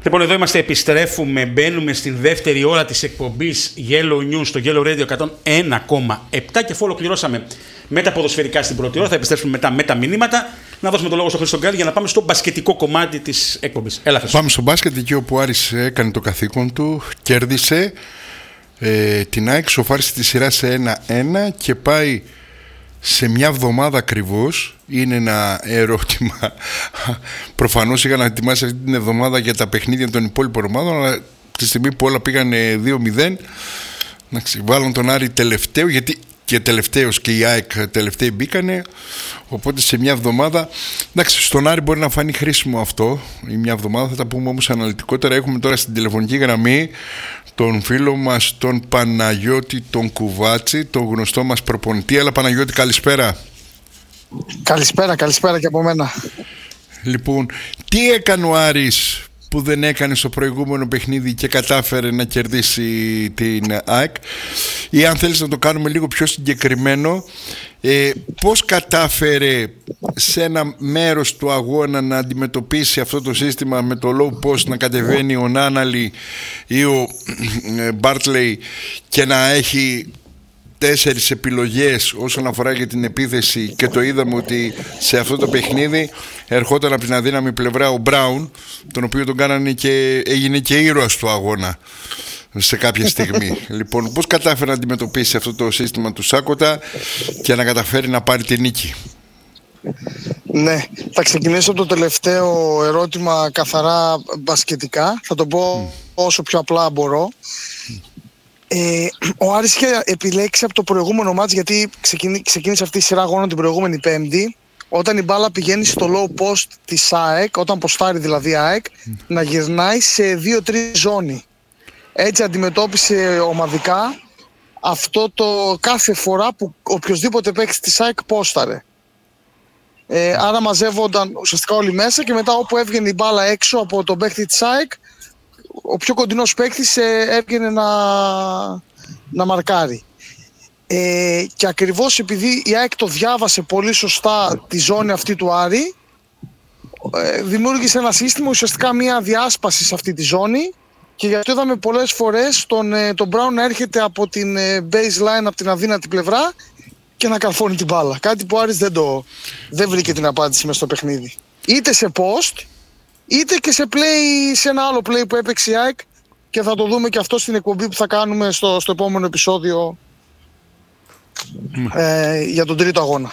Λοιπόν, εδώ είμαστε, επιστρέφουμε, μπαίνουμε στην δεύτερη ώρα της εκπομπής Yellow News στο Yellow Radio 101,7 και αφού ολοκληρώσαμε με τα ποδοσφαιρικά στην πρώτη ώρα, θα επιστρέψουμε μετά με τα μηνύματα. Να δώσουμε το λόγο στον Χρήστο Γκάλη για να πάμε στο μπασκετικό κομμάτι της εκπομπής. Έλα, Χρήστο. Πάμε στο μπάσκετ, εκεί όπου ο Άρης έκανε το καθήκον του, κέρδισε την ΑΕΚ, σοφάρισε τη σειρά σε 1-1 και πάει σε μια εβδομάδα ακριβώς. Είναι ένα ερώτημα. Προφανώς είχαν ετοιμάσει αυτή την εβδομάδα για τα παιχνίδια των υπόλοιπων ομάδων, αλλά τη στιγμή που όλα πήγαν 2-0, βάλουν τον Άρη τελευταίο, γιατί και τελευταίος και η ΑΕΚ τελευταίοι μπήκανε. Οπότε σε μια εβδομάδα, εντάξει, στον Άρη μπορεί να φανεί χρήσιμο αυτό η μια εβδομάδα, θα τα πούμε όμως αναλυτικότερα. Έχουμε τώρα στην τηλεφωνική γραμμή τον φίλο μας τον Παναγιώτη τον Κουβάτσι, τον γνωστό μας προπονητή. Αλλά Παναγιώτη, καλησπέρα. Καλησπέρα και από μένα. Λοιπόν, τι έκανε ο Άρης που δεν έκανε στο προηγούμενο παιχνίδι και κατάφερε να κερδίσει την ΑΕΚ, ή αν θέλεις να το κάνουμε λίγο πιο συγκεκριμένο, πώς κατάφερε σε ένα μέρος του αγώνα να αντιμετωπίσει αυτό το σύστημα με το low post, να κατεβαίνει ο Νάναλι ή ο Μπάρτλεϊ και να έχει 4 επιλογές όσον αφορά για την επίθεση, και το είδαμε ότι σε αυτό το παιχνίδι ερχόταν από την αδύναμη πλευρά ο Μπράουν, τον οποίο τον κάνανε και έγινε και ήρωας του αγώνα σε κάποια στιγμή. Λοιπόν, πώς κατάφερε να αντιμετωπίσει αυτό το σύστημα του Σάκοτα και να καταφέρει να πάρει τη νίκη? Ναι, θα ξεκινήσω από το τελευταίο ερώτημα καθαρά μπασκετικά. Θα το πω όσο πιο απλά μπορώ. Ο Άρης είχε επιλέξει από το προηγούμενο μάτς, γιατί ξεκίνησε αυτή η σειρά αγώνων την προηγούμενη Πέμπτη, όταν η μπάλα πηγαίνει στο low post της ΑΕΚ, όταν ποστάρει δηλαδή η ΑΕΚ, να γυρνάει σε 2-3 ζώνη. Έτσι αντιμετώπισε ομαδικά αυτό το κάθε φορά που οποιοσδήποτε παίκτης της ΑΕΚ πόσταρε. Άρα μαζεύονταν ουσιαστικά όλοι μέσα και μετά όπου έβγαινε η μπάλα έξω από τον παίκτη της ΑΕΚ, ο πιο κοντινός παίκτης έβγαινε να μαρκάρει. Και ακριβώς επειδή η ΑΕΚ το διάβασε πολύ σωστά τη ζώνη αυτή του Άρη, δημιούργησε ένα σύστημα, ουσιαστικά μια διάσπαση σε αυτή τη ζώνη, και γι' αυτό είδαμε πολλές φορές τον Brown να έρχεται από την baseline, από την αδύνατη πλευρά, και να καρφώνει την μπάλα. Κάτι που ο Άρης δεν βρήκε την απάντηση μες στο παιχνίδι. Είτε σε post, είτε και σε ένα άλλο play που έπαιξε η ΑΕΚ, και θα το δούμε και αυτό στην εκπομπή που θα κάνουμε στο επόμενο επεισόδιο για τον τρίτο αγώνα.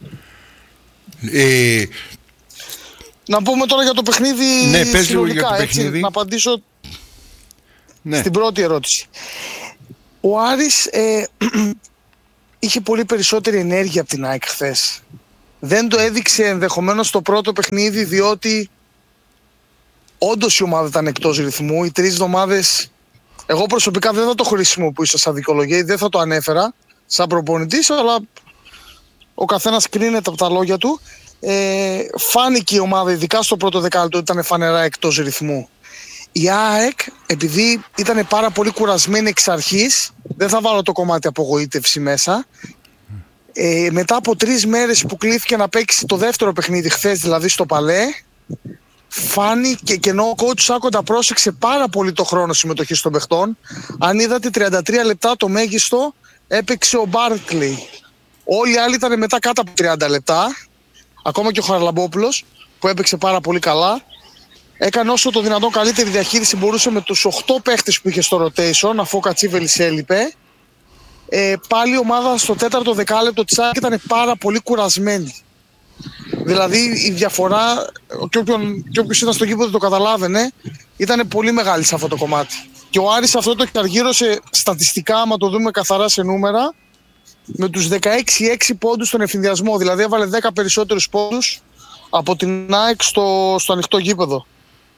Να πούμε τώρα για το παιχνίδι. Ναι, πες λίγο συνολικά, για το έτσι, παιχνίδι. να απαντήσω στην πρώτη ερώτηση. Ο Άρης είχε πολύ περισσότερη ενέργεια από την ΑΕΚ χθες. Δεν το έδειξε ενδεχομένως στο πρώτο παιχνίδι, διότι όντως η ομάδα ήταν εκτός ρυθμού. Οι 3 εβδομάδες, εγώ προσωπικά δεν θα το χρησιμοποιούσα σαν δικαιολογία, δεν θα το ανέφερα σαν προπονητής, αλλά ο καθένας κρίνεται από τα λόγια του. Φάνηκε η ομάδα, ειδικά στο πρώτο δεκάλεπτο, ότι ήταν φανερά εκτός ρυθμού. Η ΑΕΚ, επειδή ήταν πάρα πολύ κουρασμένη εξ αρχής, δεν θα βάλω το κομμάτι απογοήτευση μέσα, μετά από 3 μέρες που κλήθηκε να παίξει το δεύτερο παιχνίδι χθες, δηλαδή στο Παλέ, φάνηκε, και ενώ ο coach Σάκοντα πρόσεξε πάρα πολύ το χρόνο συμμετοχής των παιχτών, αν είδατε 33 λεπτά το μέγιστο έπαιξε ο Μπάρκλεϊ. Όλοι οι άλλοι ήταν μετά κάτω από 30 λεπτά, ακόμα και ο Χαραλαμπόπουλος που έπαιξε πάρα πολύ καλά. Έκανε όσο το δυνατόν καλύτερη διαχείριση μπορούσε με τους 8 παίχτες που είχε στο rotation, αφού ο Κατσίβελης έλειπε. Πάλι η ομάδα στο 4ο δεκάλεπτο της ΑΕΚ ήταν πάρα πολύ κουρασμένη. Δηλαδή η διαφορά, και όποιος ήταν στο γήπεδο το καταλάβαινε, ήταν πολύ μεγάλη σε αυτό το κομμάτι. Και ο Άρης αυτό το εκταργύρωσε στατιστικά, άμα το δούμε καθαρά σε νούμερα, με τους 16-6 πόντους στον ευθυνδιασμό. Δηλαδή έβαλε 10 περισσότερους πόντους από την ΑΕΚ στο ανοιχτό γήπεδο.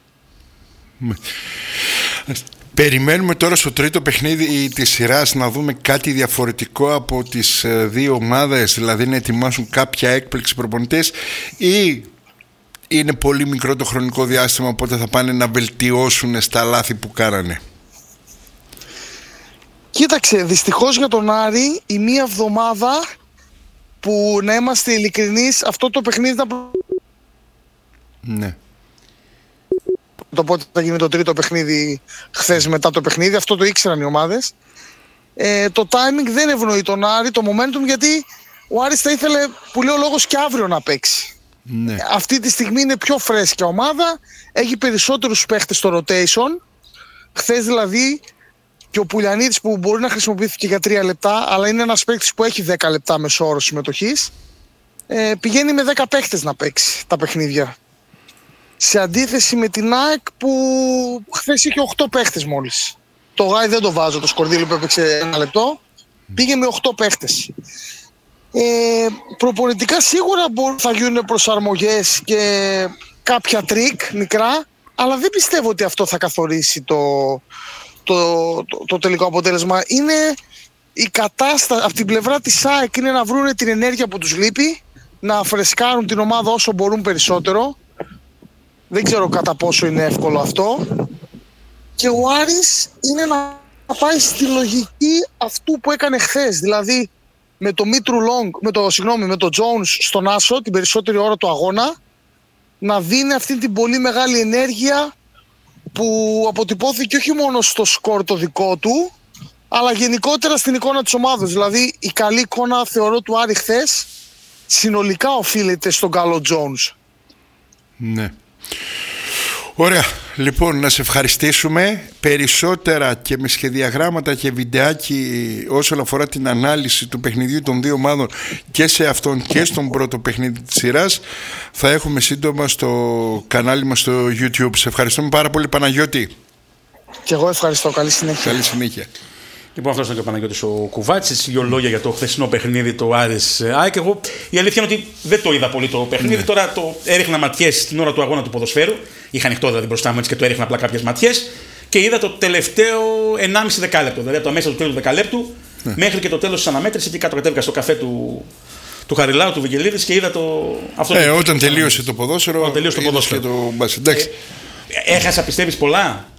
Περιμένουμε τώρα στο τρίτο παιχνίδι της σειράς να δούμε κάτι διαφορετικό από τις 2 ομάδες, δηλαδή να ετοιμάσουν κάποια έκπληξη προπονητές, ή είναι πολύ μικρό το χρονικό διάστημα, οπότε θα πάνε να βελτιώσουν στα λάθη που κάνανε? Κοίταξε, δυστυχώς για τον Άρη η μία εβδομάδα, που να είμαστε ειλικρινείς, αυτό το παιχνίδι ήταν... Ναι. το πότε θα γίνει το τρίτο παιχνίδι χθες μετά το παιχνίδι. Αυτό το ήξεραν οι ομάδες. Το timing δεν ευνοεί τον Άρη, το momentum, γιατί ο Άρης θα ήθελε, που λέει ο λόγος, και αύριο να παίξει. Ναι. Αυτή τη στιγμή είναι πιο φρέσκια ομάδα, έχει περισσότερους παίχτες στο rotation. Χθες δηλαδή και ο Πουλιανίδης, που μπορεί να χρησιμοποιήθηκε για 3 λεπτά, αλλά είναι ένας παίκτης που έχει 10 λεπτά μεσόωρο συμμετοχής, πηγαίνει με 10 παίχτες να παίξει τα παιχνίδια. Σε αντίθεση με την ΑΕΚ που χθες είχε 8 παίχτες μόλις. Το Γάι δεν το βάζω, το Σκορδίλου που έπαιξε 1 λεπτό, πήγε με 8 παίχτες. Προπονητικά σίγουρα θα γίνουν προσαρμογές και κάποια τρίκ μικρά, αλλά δεν πιστεύω ότι αυτό θα καθορίσει το τελικό αποτέλεσμα. Είναι η κατάσταση από την πλευρά της ΑΕΚ, είναι να βρουν την ενέργεια που τους λείπει, να φρεσκάρουν την ομάδα όσο μπορούν περισσότερο. Δεν ξέρω κατά πόσο είναι εύκολο αυτό. Και ο Άρης είναι να πάει στη λογική αυτού που έκανε χθες, δηλαδή με το με το Jones στον άσο την περισσότερη ώρα του αγώνα, να δίνει αυτή την πολύ μεγάλη ενέργεια που αποτυπώθηκε όχι μόνο στο σκορ το δικό του, αλλά γενικότερα στην εικόνα της ομάδας. Δηλαδή η καλή εικόνα, θεωρώ, του Άρη χθες συνολικά οφείλεται στον καλό Jones. Ναι. Ωραία. Λοιπόν, να σε ευχαριστήσουμε περισσότερα και με σχεδιαγράμματα και βιντεάκι όσον αφορά την ανάλυση του παιχνιδιού των δύο ομάδων και σε αυτόν και στον πρώτο παιχνίδι της σειράς. Θα έχουμε σύντομα στο κανάλι μας στο YouTube. Σε ευχαριστούμε πάρα πολύ, Παναγιώτη. Και εγώ ευχαριστώ. Καλή συνέχεια. Καλή συνέχεια. Λοιπόν, αυτό ήταν και ο Παναγιώτης ο Κουβάτσης. Δύο λόγια για το χθεσινό παιχνίδι, το Άρης ΑΕΚ. Εγώ η αλήθεια είναι ότι δεν το είδα πολύ το παιχνίδι. Ναι. Τώρα το έριχνα ματιές την ώρα του αγώνα του ποδοσφαίρου. Είχα ανοιχτό δηλαδή μπροστά μου, έτσι, και το έριχνα απλά κάποιες ματιές. Και είδα το τελευταίο 1,5 δεκάλεπτο. Δηλαδή από το μέσα του τέλους του δεκαλέπτου μέχρι και το τέλος της αναμέτρησης. Εκεί κάτω κατέβηκα στο καφέ του Χαριλάου, του Βικελίδης, και είδα αυτό. Όταν τελείωσε το ποδόσφαιρο. Όταν τελείωσε το ποδόσφαιρο. Έχασα, πιστεύεις, πολλά?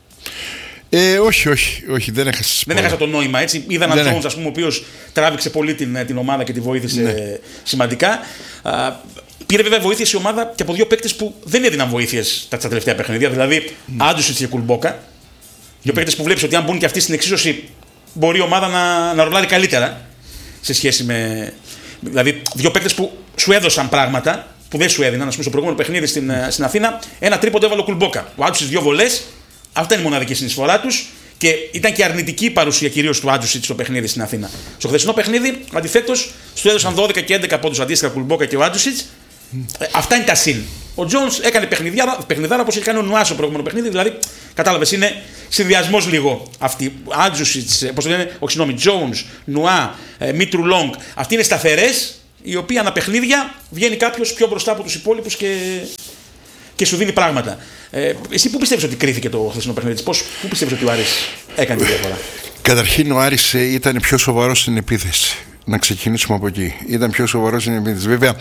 Όχι, δεν έχασα. Δεν έχασα το νόημα, έτσι. Είδα έναν Τζόουνς, ας πούμε, ο οποίος τράβηξε πολύ την ομάδα και τη βοήθησε σημαντικά. Πήρε βέβαια βοήθειες η ομάδα και από δύο παίκτες που δεν έδιναν βοήθειες τα τελευταία παιχνίδια. Δηλαδή, Άντζουσιτς και Κουλμπόκα. Δύο παίκτες που βλέπεις ότι αν μπουν και αυτοί στην εξίσωση, μπορεί η ομάδα να ρολάρει καλύτερα σε σχέση με. Δηλαδή, δύο παίκτες που σου έδωσαν πράγματα που δεν σου έδιναν. Ας πούμε, στο προηγούμενο παιχνίδι στην Αθήνα, ένα τρίποντο έβαλε ο Κουλμπόκα. Ο Άντζουσιτς 2 βολές. Αυτά είναι η μοναδική συνεισφορά τους, και ήταν και αρνητική η παρουσία κυρίως του Άντζουσιτς στο παιχνίδι στην Αθήνα. Στο χθεσινό παιχνίδι, αντιθέτως, του έδωσαν 12 και 11 πόντους αντίστοιχα Κουλμπόκα και ο Άντζουσιτς. Αυτά είναι τα συν. Ο Τζόουνς έκανε παιχνιδάρα όπως είχε κάνει ο Νουά στο προηγούμενο παιχνίδι, δηλαδή κατάλαβες, είναι συνδυασμός λίγο αυτοί. Άντζουσιτς, Τζόουνς, Νουά, Μήτρου Λόγκ. Αυτοί είναι σταθερές, οι οποίοι ανά παιχνίδια βγαίνει κάποιος πιο μπροστά από τους υπόλοιπους και σου δίνει πράγματα. Εσύ πού πιστεύεις ότι κρίθηκε το χθεσινό παιχνίδι, πού πιστεύεις ότι ο Άρης έκανε τη διαφορά? Καταρχήν, ο Άρης ήταν πιο σοβαρός στην επίθεση. Να ξεκινήσουμε από εκεί. Ήταν πιο σοβαρός στην επίθεση. Βέβαια,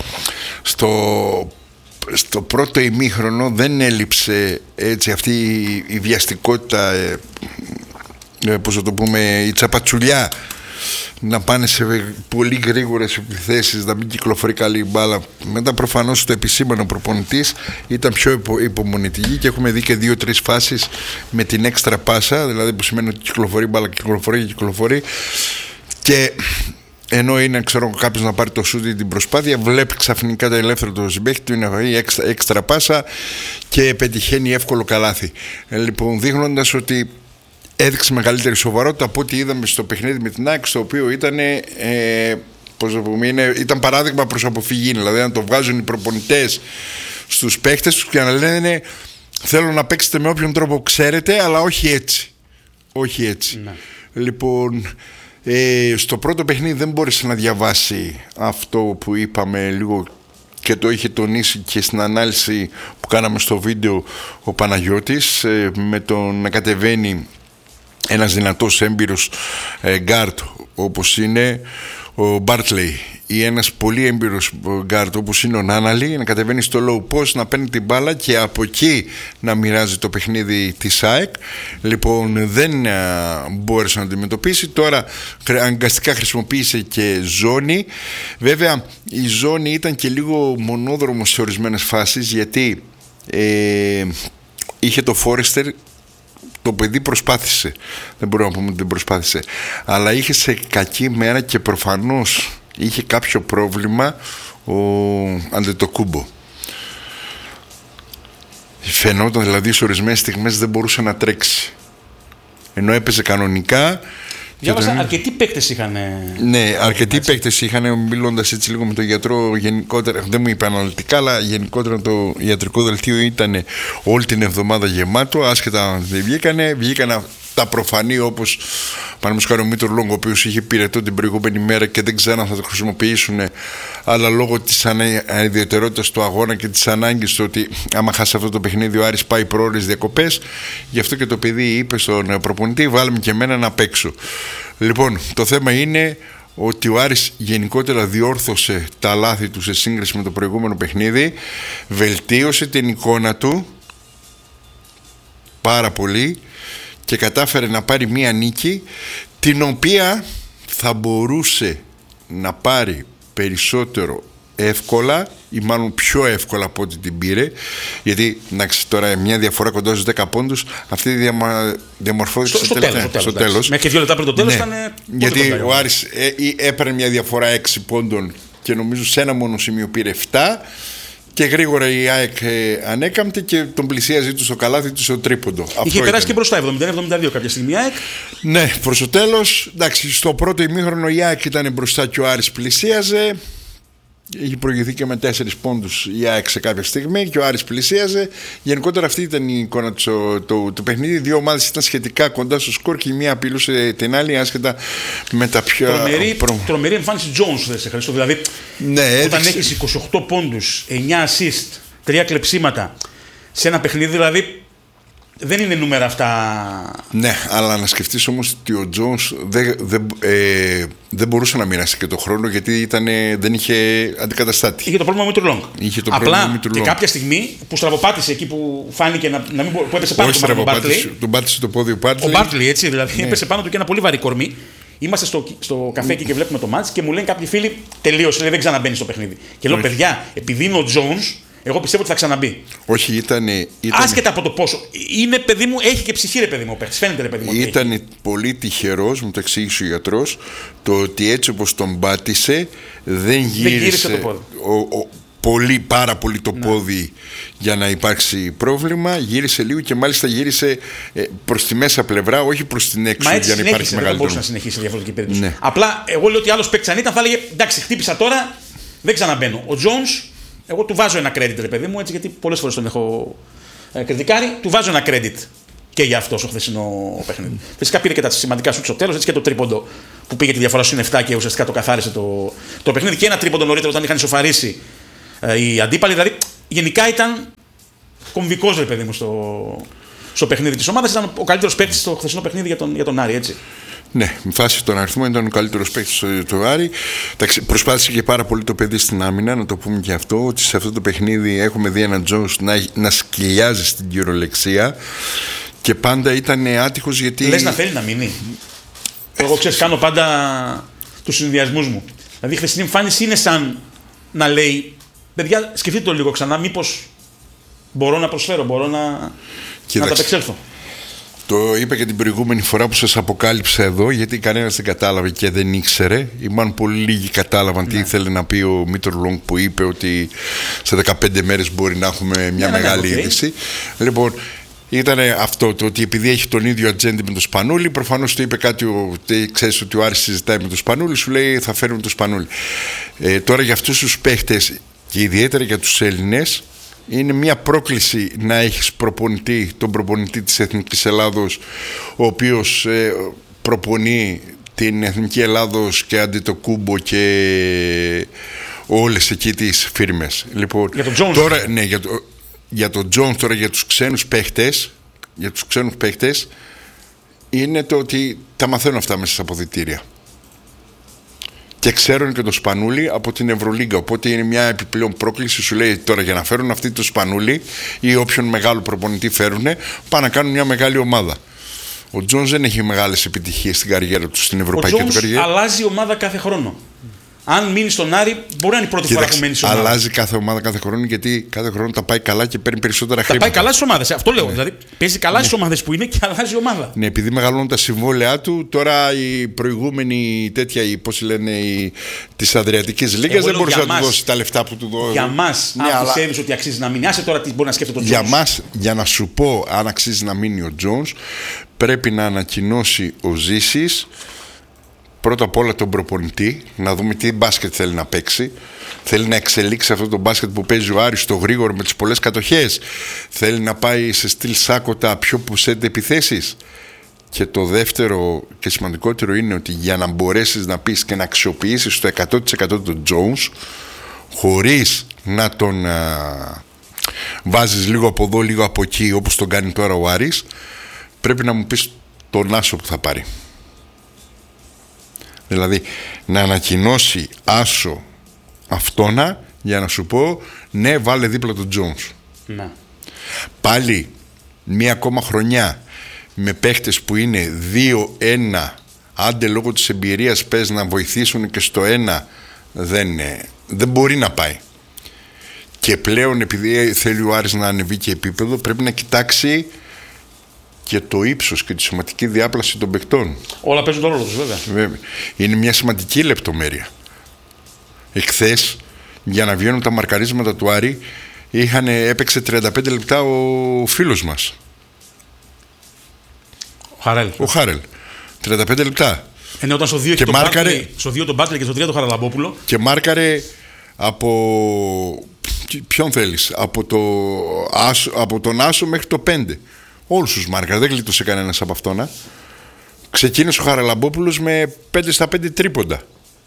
στο πρώτο ημίχρονο δεν έλειψε έτσι αυτή η βιαστικότητα, πώς θα το πούμε, η τσαπατσουλιά, να πάνε σε πολύ γρήγορες επιθέσεις, να μην κυκλοφορεί καλή μπάλα. Μετά προφανώς το επισήμανε ο προπονητής, ήταν πιο υπομονητική και έχουμε δει και 2-3 φάσεις με την έξτρα πάσα, δηλαδή που σημαίνει ότι κυκλοφορεί μπάλα, κυκλοφορεί, και ενώ είναι, ξέρω, κάποιος να πάρει το σούτι την προσπάθεια, βλέπει ξαφνικά το ελεύθερο το συμπαίχτη του, είναι έξτρα πάσα και πετυχαίνει εύκολο καλάθι. Λοιπόν, δείχνοντας ότι έδειξε μεγαλύτερη σοβαρότητα από ό,τι είδαμε στο παιχνίδι με την ΑΕΚ, στο οποίο ήταν, ήταν παράδειγμα προς αποφυγή. Δηλαδή να το βγάζουν οι προπονητές στους παίχτες τους και να λένε, θέλω να παίξετε με όποιον τρόπο ξέρετε, αλλά όχι έτσι. Όχι έτσι. Ναι. Λοιπόν, στο πρώτο παιχνίδι δεν μπόρεσε να διαβάσει αυτό που είπαμε λίγο, και το είχε τονίσει και στην ανάλυση που κάναμε στο βίντεο ο Παναγιώτης, με τον να κατεβαίνει ένας δυνατός έμπειρος γκάρτ όπως είναι ο Μπάρτλεϊ, ή ένας πολύ έμπειρος γκάρτ όπως είναι ο Νάναλι, να κατεβαίνει στο low post, να παίρνει την μπάλα και από εκεί να μοιράζει το παιχνίδι της ΑΕΚ. Λοιπόν, δεν μπόρεσε να αντιμετωπίσει. Τώρα αναγκαστικά χρησιμοποίησε και ζώνη. Βέβαια η ζώνη ήταν και λίγο μονόδρομος σε ορισμένες φάσεις, γιατί είχε το Φόρεστερ. Το παιδί προσπάθησε. Δεν μπορούμε να πούμε ότι δεν προσπάθησε. Αλλά είχε σε κακή μέρα και προφανώς είχε κάποιο πρόβλημα ο Αντετοκούμπο. Φαινόταν δηλαδή σε ορισμένες στιγμές δεν μπορούσε να τρέξει. Ενώ έπαιζε κανονικά. Διάβασα, αρκετοί παίκτες είχαν. Ναι, αρκετοί παίκτες είχαν, μιλώντας έτσι λίγο με τον γιατρό γενικότερα. Δεν μου είπε αναλυτικά, αλλά γενικότερα το ιατρικό δελτίο ήταν όλη την εβδομάδα γεμάτο. Άσχετα αν δεν βγήκαν τα προφανή, όπως παραδείγματος χάρη ο Μίτορ Λόγκ, ο οποίος είχε πυρετό την προηγούμενη μέρα και δεν ξέραν αν θα το χρησιμοποιήσουν, αλλά λόγω της ιδιαιτερότητας του αγώνα και της ανάγκης του ότι άμα χάσει αυτό το παιχνίδι ο Άρης πάει προώρες διακοπές, γι' αυτό και το παιδί είπε στον προπονητή βάλουμε και εμένα να παίξω. Λοιπόν, το θέμα είναι ότι ο Άρης γενικότερα διόρθωσε τα λάθη του σε σύγκριση με το προηγούμενο παιχνίδι, βελτίωσε την εικόνα του πάρα πολύ και κατάφερε να πάρει μία νίκη την οποία θα μπορούσε να πάρει περισσότερο εύκολα ή μάλλον πιο εύκολα από ό,τι την πήρε, γιατί τώρα μια διαφορά κοντά στους 10 πόντους αυτή διαμορφώθηκε στο τέλος. Μέχρι και 2 λεπτά πριν το τέλος, ναι, ήταν. Γιατί ο Άρης έπαιρνε μια διαφορά 6 πόντων και νομίζω σε ένα μόνο σημείο πήρε 7 και γρήγορα η ΑΕΚ ανέκαμπτε και τον πλησίαζε του στο καλάθι του στο τρίποντο. Είχε περάσει και μπροστά 71-72 κάποια στιγμή η ΑΕΚ. Ναι, προς το τέλος. Εντάξει, στο πρώτο ημίχρονο η ΑΕΚ ήταν μπροστά και ο Άρης πλησίαζε. Είχε προηγηθεί και με 4 πόντους η ΑΕΚ σε κάποια στιγμή και ο Άρης πλησίαζε. Γενικότερα αυτή ήταν η εικόνα του παιχνίδι. Δύο ομάδες ήταν σχετικά κοντά στο σκορ και η μία απειλούσε την άλλη, άσχετα με τα πιο. Τρομερή εμφάνιση Jones, δεν σε ευχαριστώ. Δηλαδή, ναι, όταν έχεις 28 πόντους, 9 assist, 3 κλεψίματα σε ένα παιχνίδι, δηλαδή. Δεν είναι νούμερα αυτά. Ναι, αλλά να σκεφτείς όμως ότι ο Jones δεν μπορούσε να μοιράσει και το χρόνο, γιατί δεν είχε αντικαταστάτη. Είχε το πρόβλημα με τον Λόγκ. Απλά και κάποια στιγμή που στραβοπάτησε εκεί που φάνηκε που έπεσε πάνω του Μπάρτλι. Τον πάτησε το πόδι ο Μπάρτλι. Ο Μπάρτλι, έτσι, δηλαδή ναι. Έπεσε πάνω του και ένα πολύ βαρύ κορμί. Είμαστε στο καφέ και βλέπουμε το μάτς και μου λένε κάποιοι φίλοι τελείωσε, δεν ξαναμπαίνει στο παιχνίδι. Και λέω παιδιά, επειδή είναι ο Jones. Εγώ πιστεύω ότι θα ξαναμπεί. Όχι, ήταν. Άσχετα από το πόσο. Είναι παιδί μου, έχει και ψυχή ρε παιδί μου. Φαίνεται ρε παιδί μου. Ήταν πολύ τυχερός, μου το εξήγησε ο γιατρός, το ότι έτσι όπως τον πάτησε δεν γύρισε το πόδι. Πάρα πολύ το πόδι για να υπάρξει πρόβλημα. Γύρισε λίγο και μάλιστα γύρισε προς τη μέσα πλευρά, όχι προς την έξω. Μα έτσι για να υπάρξει δεν μπορούσε να συνεχίσει διαφορετική περίπτωση. Ναι. Απλά εγώ λέω ότι άλλος παίκτης αν ήταν θα έλεγε εντάξει, χτύπησα τώρα, δεν ξαναμπαίνω. Ο Jones. Εγώ του βάζω ένα credit, ρε παιδί μου, έτσι, γιατί πολλές φορές τον έχω κριτικάρει. Του βάζω ένα credit και για αυτό στο χθεσινό παιχνίδι. Φυσικά πήρε και τα σημαντικά σου στο τέλος, έτσι και το τρίποντο που πήγε τη διαφορά σου είναι 7 και ουσιαστικά το καθάρισε το παιχνίδι. Και ένα τρίποντο νωρίτερα όταν είχαν ισοφαρίσει οι αντίπαλοι. Δηλαδή γενικά ήταν κομβικός, ρε παιδί μου, στο παιχνίδι της ομάδας. Ήταν ο καλύτερος παίκτης στο χθεσινό παιχνίδι για τον Άρη, έτσι. Ναι, με φάση των αριθμών ήταν ο καλύτερος παίκτης του Άρη. Προσπάθησε και πάρα πολύ το παιδί στην άμυνα, να το πούμε και αυτό, ότι σε αυτό το παιχνίδι έχουμε δει έναν Jones να σκυλιάζει στην κυριολεξία και πάντα ήταν άτυχος γιατί. Λες να θέλει να μείνει. Εγώ ξέρεις, κάνω πάντα τους συνδυασμούς μου. Δηλαδή η χθεσινή εμφάνιση είναι σαν να λέει παιδιά, σκεφτείτε το λίγο ξανά, μήπως μπορώ να προσφέρω, μπορώ να τα απεξέλθω. Το είπα και την προηγούμενη φορά που σας αποκάλυψα εδώ, γιατί κανένας δεν κατάλαβε και δεν ήξερε. Ήμουν πολύ λίγοι κατάλαβαν τι ήθελε να πει ο Μίτορ Λόγκ που είπε ότι σε 15 μέρες μπορεί να έχουμε μια μεγάλη είδηση. Λοιπόν, ήταν αυτό το ότι επειδή έχει τον ίδιο ατζέντη με τον Σπανούλη, προφανώς του είπε κάτι, ξέρεις ότι ο Άρης συζητάει με τον Σπανούλη, σου λέει θα φέρουμε τον Σπανούλη. Τώρα για αυτούς τους παίχτες και ιδιαίτερα για τους Έλληνες, είναι μια πρόκληση να έχεις τον προπονητή της Εθνικής Ελλάδος, ο οποίος προπονεί την Εθνική Ελλάδος και Αντετοκούμπο και όλες εκεί τις φίρμες. Λοιπόν, για τον Jones. Τώρα, ναι, για τον Jones, τώρα για τους ξένους παίχτες, είναι το ότι τα μαθαίνουν αυτά μέσα στα αποδυτήρια. Και ξέρουν και το Σπανούλη από την Ευρωλίγκα. Οπότε είναι μια επιπλέον πρόκληση. Σου λέει τώρα για να φέρουν αυτή το Σπανούλη ή όποιον μεγάλο προπονητή φέρουν, πάνε να κάνουν μια μεγάλη ομάδα. Ο Τζόνς δεν έχει μεγάλες επιτυχίες στην καριέρα του, στην ευρωπαϊκή του καριέρα. Αλλάζει ομάδα κάθε χρόνο. Αν μείνει στον Άρη, μπορεί να είναι η πρώτη φορά που μένει στον Άρη. Αλλάζει κάθε ομάδα κάθε χρόνο, γιατί κάθε χρόνο τα πάει καλά και παίρνει περισσότερα χρήματα. Τα πάει καλά στις ομάδες. Αυτό λέω. Δηλαδή παίζει καλά στις ομάδες που είναι και αλλάζει η ομάδα. Ναι, επειδή μεγαλώνουν τα συμβόλαιά του, τώρα η προηγούμενη τέτοια, πώς λένε, της Αδριατικής Λίγκας δεν μπορούσε να του δώσει τα λεφτά που του δώσει. Για μας, αν πιστεύεις ότι αξίζει να μείνει, άσε τώρα τι μπορεί να σκέφτεται ο Jones. Για μας, για να σου πω αν αξίζει να μείνει ο Jones, πρέπει να ανακοινώσει ο Ζήσης πρώτα απ' όλα τον προπονητή, να δούμε τι μπάσκετ θέλει να παίξει. Θέλει να εξελίξει αυτό το μπάσκετ που παίζει ο Άρης, το γρήγορο με τις πολλές κατοχές. Θέλει να πάει σε στυλ Σάκοτα, πιο πουσέντε επιθέσεις. Και το δεύτερο και σημαντικότερο είναι ότι για να μπορέσεις να πεις και να αξιοποιήσεις το 100% τον Jones, χωρίς να τον βάζεις λίγο από εδώ, λίγο από εκεί, όπως τον κάνει τώρα ο Άρης, πρέπει να μου πεις τον άσο που θα πάρει. Δηλαδή να ανακοινώσει άσο αυτόνα για να σου πω ναι, βάλε δίπλα τον Jones. Να. Πάλι μία ακόμα χρονιά με παίχτες που είναι 2-1, άντε λόγω της εμπειρίας πες να βοηθήσουν και στο 1, δεν μπορεί να πάει. Και πλέον επειδή θέλει ο Άρης να ανεβεί και επίπεδο, πρέπει να κοιτάξει και το ύψος και τη σωματική διάπλαση των παικτών. Όλα παίζουν τον ρόλο τους, βέβαια. Είναι μια σημαντική λεπτομέρεια. Εχθές, για να βγαίνουν τα μαρκαρίσματα του Άρη, έπαιξε 35 λεπτά ο φίλος μας. Ο Χάρελ. 35 λεπτά. Ενώ όταν στο 2 και μάρκαρε, στο 2 τον Μπάτλερ και στο 3 τον Χαραλαμπόπουλο. Και μάρκαρε από... Ποιον θέλεις? Από τον Άσο μέχρι το 5. Όλους τους μάρκαρε, δεν γλίτωσε κανένας από αυτόν. Ξεκίνησε ο Χαραλαμπόπουλος με 5-5 τρίποντα.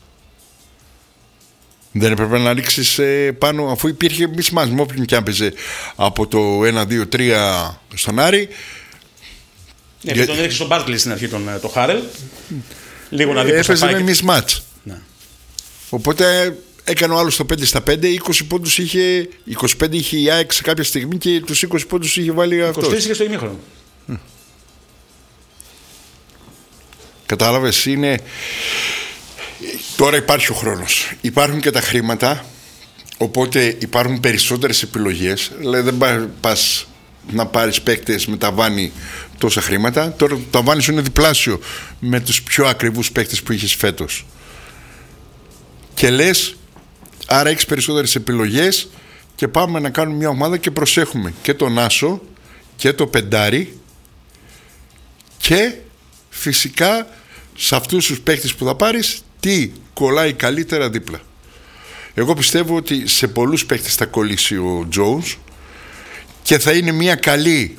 Δεν έπρεπε να ρίξεις πάνω, αφού υπήρχε μισμάς με όποιον και άπαιζε από το 1-2-3 στον Άρη. Ναι, τον έριξε στον Μπάρκλι στην αρχή το Χάρελ. Λίγο να δει πώς έπαιζε με μισμάτς. Ναι. Οπότε έκανε ο άλλος το 5-5, 20 πόντους είχε, 25 είχε η ΑΕΚ σε κάποια στιγμή και τους 20 πόντους είχε βάλει αυτός. 23 είχε στο ημίχρονο. Κατάλαβες, είναι... Τώρα υπάρχει ο χρόνος, υπάρχουν και τα χρήματα, οπότε υπάρχουν περισσότερες επιλογές. Δηλαδή δεν πας να πάρεις παίκτες με ταβάνι τόσα χρήματα. Τώρα το ταβάνι σου είναι διπλάσιο με τους πιο ακριβούς παίκτες που είχες φέτος. Και λες, άρα έχεις περισσότερες επιλογές και πάμε να κάνουμε μια ομάδα και προσέχουμε και τον Άσο και το Πεντάρι και φυσικά σε αυτούς τους παίκτες που θα πάρεις τι κολλάει καλύτερα δίπλα. Εγώ πιστεύω ότι σε πολλούς παίκτες θα κολλήσει ο Jones και θα είναι μια καλή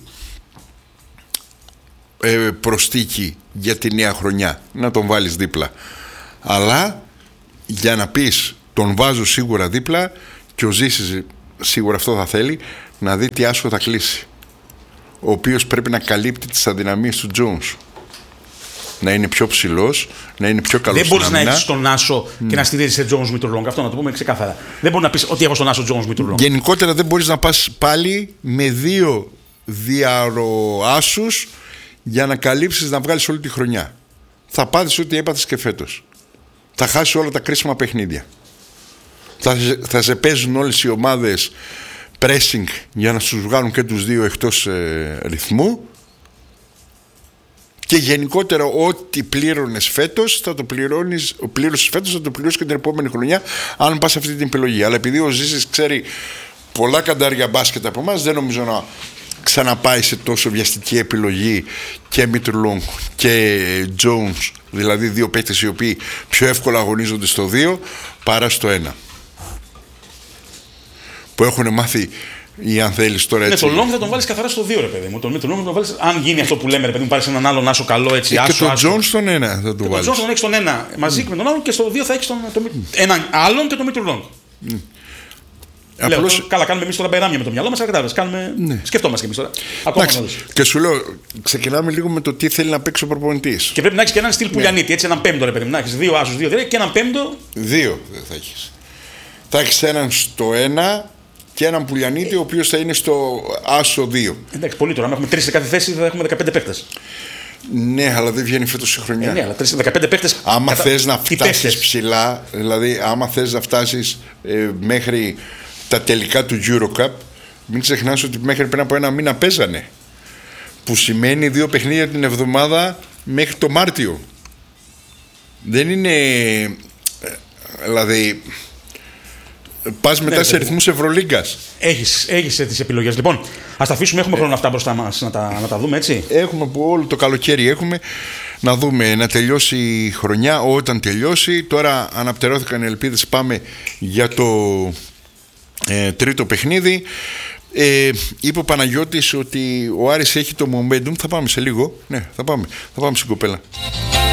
προστίκη για τη νέα χρονιά να τον βάλεις δίπλα. Αλλά για να πεις τον βάζω σίγουρα δίπλα, και ο Ζήσης σίγουρα αυτό θα θέλει, να δει τι άσο θα κλείσει, ο οποίος πρέπει να καλύπτει τις αδυναμίες του Jones. Να είναι πιο ψηλός, να είναι πιο καλός. Δεν μπορείς να έχεις τον Άσο και να στηρίζεις σε Jones Μητρολόγκ. Αυτό να το πούμε ξεκάθαρα. Δεν μπορεί να πεις ότι έχω στον Άσο Jones Μητρολόγκ. Γενικότερα δεν μπορείς να πας πάλι με δύο διαροάσους για να καλύψεις, να βγάλεις όλη τη χρονιά. Θα πάθεις ό,τι έπαθες και φέτος. Θα χάσεις όλα τα κρίσιμα παιχνίδια. Θα σε παίζουν όλες οι ομάδες pressing για να τους βγάλουν και τους δύο εκτός ρυθμού. Και γενικότερα ό,τι πλήρωνες φέτος θα το πλήρωσες φέτος, θα το πληρώσεις και την επόμενη χρονιά, αν πας αυτή την επιλογή. Αλλά επειδή ο Ζήσης ξέρει πολλά καντάρια μπάσκετ από εμάς, δεν νομίζω να ξαναπάει σε τόσο βιαστική επιλογή και Μητρουλόγκ και Jones, δηλαδή δύο παίκτες οι οποίοι πιο εύκολα αγωνίζονται στο 2 παρά στο 1, που έχουν μάθει. Ή αν θέλεις τώρα έτσι. Ναι, τον Long θα τον βάλεις καθαρά στο 2, ρε παιδί μου. Τον Long θα τον βάλεις, αν γίνει αυτό που λέμε, ρε παιδί μου, πάρεις έναν άλλον Άσο καλό έτσι. Και τον Jones στον 1 θα τον βάλεις. Τον Jones τον έχεις στον 1 μαζί με τον άλλον και στο 2 θα έχεις έναν άλλον και τον Μήτρου Long. Απλώς... Καλά, κάνουμε εμείς τώρα περάμια με το μυαλό μας, αλλά κατάλαβες. Ναι. Σκεφτόμαστε κι εμείς τώρα. Και σου λέω, ξεκινάμε λίγο με το τι θέλει να παίξει ο προπονητής. Και πρέπει να έχεις και έναν στυλ Πουλιανίτη, έτσι, έναν πέμπτο, ρε παιδί μου. Να έχεις δύο Άσους, δύο δηλαδή, και έναν πέμπτο. Δύο δεν θα έχεις. Θα έχεις έναν στο 1 και έναν Πουλιανίτη, ο οποίος θα είναι στο Άσο 2. Εντάξει, πολύ τώρα. Αν έχουμε 3 σε κάθε θέση, θα έχουμε 15 παίκτες. Ναι, αλλά δεν βγαίνει φέτος η χρονιά. Ναι, αλλά 15 παίκτες. Άμα θες να φτάσεις ψηλά, δηλαδή άμα θες να φτάσεις μέχρι τα τελικά του Eurocup, μην ξεχνάς ότι μέχρι πριν από ένα μήνα παίζανε. Που σημαίνει 2 παιχνίδια την εβδομάδα μέχρι το Μάρτιο. Δεν είναι. Δηλαδή. Πας μετά σε ρυθμούς Ευρωλίγκας. Έχεις τις επιλογές. Λοιπόν, ας τα αφήσουμε, έχουμε χρόνο αυτά μπροστά μας να τα δούμε, έτσι. Έχουμε από όλο το καλοκαίρι, έχουμε να δούμε, να τελειώσει η χρονιά. Όταν τελειώσει, τώρα αναπτερώθηκαν οι ελπίδες, πάμε για το τρίτο παιχνίδι. Είπε ο Παναγιώτης ότι ο Άρης έχει το momentum. Θα πάμε σε λίγο. Ναι, θα πάμε στην κοπέλα.